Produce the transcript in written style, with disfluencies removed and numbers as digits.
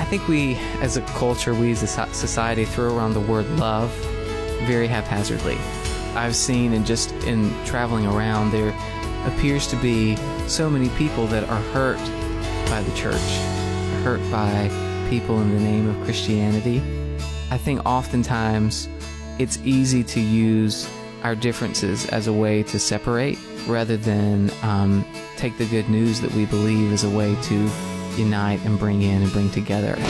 think we, as a culture, we as a society, throw around the word love very haphazardly. I've seen, and just in traveling around, there appears to be so many people that are hurt by the church, hurt by people in the name of Christianity. I think oftentimes it's easy to use our differences as a way to separate rather than take the good news that we believe as a way to unite and bring in and bring together.